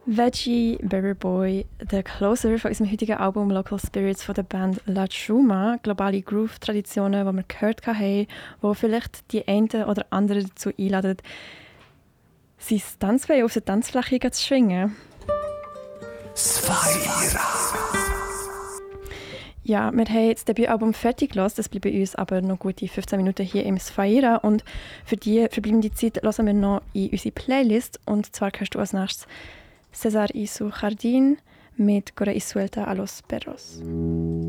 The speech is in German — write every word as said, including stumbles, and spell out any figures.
Veggie, Berry Boy, der Closer von unserem heutigen Album Local Spirits von der Band La Truma, globale Groove-Traditionen, die wir gehört haben, die vielleicht die einen oder anderen dazu einladen, sein Tanzbein auf der Tanzfläche zu schwingen. Sphära. Ja, wir haben das Debütalbum fertig gelassen, es bleiben uns aber noch gute fünfzehn Minuten hier im Sphära und für die verbleibende Zeit hören wir noch in unsere Playlist und zwar hörst du als nächstes César y su Jardín mit Cora y Suelta a los Perros.